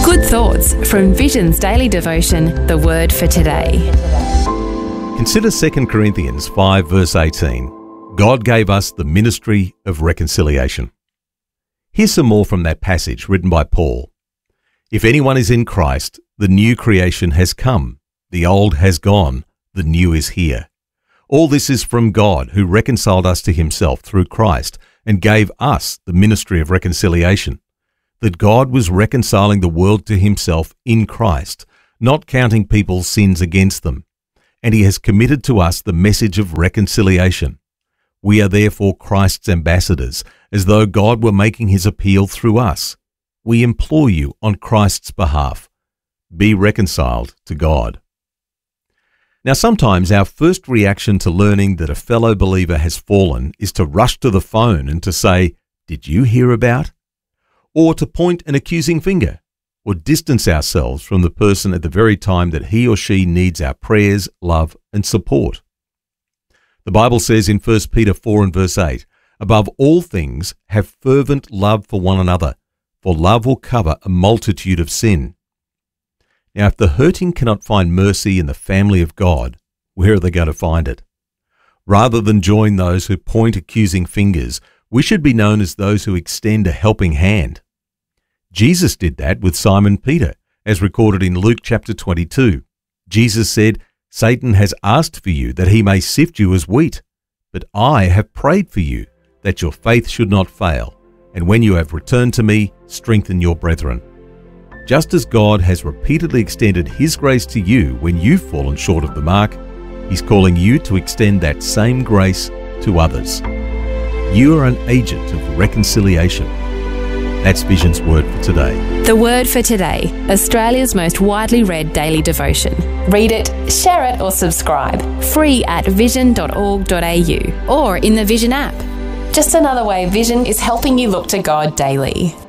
Good thoughts from Vision's daily devotion, The Word for Today. Consider 2 Corinthians 5 verse 18. God gave us the ministry of reconciliation. Here's some more from that passage written by Paul. If anyone is in Christ, the new creation has come. The old has gone. The new is here. All this is from God, who reconciled us to himself through Christ and gave us the ministry of reconciliation. That God was reconciling the world to himself in Christ, not counting people's sins against them. And he has committed to us the message of reconciliation. We are therefore Christ's ambassadors, as though God were making his appeal through us. We implore you on Christ's behalf, be reconciled to God. Now, sometimes our first reaction to learning that a fellow believer has fallen is to rush to the phone and to say, "Did you hear about?" Or to point an accusing finger, or distance ourselves from the person at the very time that he or she needs our prayers, love, and support. The Bible says in 1 Peter 4 and verse 8, "Above all things, have fervent love for one another, for love will cover a multitude of sin." Now, if the hurting cannot find mercy in the family of God, where are they going to find it? Rather than join those who point accusing fingers, we should be known as those who extend a helping hand. Jesus did that with Simon Peter, as recorded in Luke chapter 22. Jesus said, "Satan has asked for you that he may sift you as wheat, but I have prayed for you that your faith should not fail, and when you have returned to me, strengthen your brethren." Just as God has repeatedly extended his grace to you when you've fallen short of the mark, he's calling you to extend that same grace to others. You are an agent of reconciliation. That's Vision's Word for Today. The Word for Today, Australia's most widely read daily devotion. Read it, share it or subscribe. Free at vision.org.au or in the Vision app. Just another way Vision is helping you look to God daily.